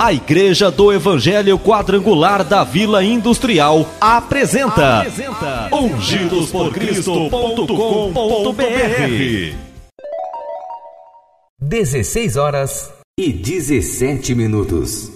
A Igreja do Evangelho Quadrangular da Vila Industrial apresenta ungidosporcristo.com.br. 16 horas e 17 minutos.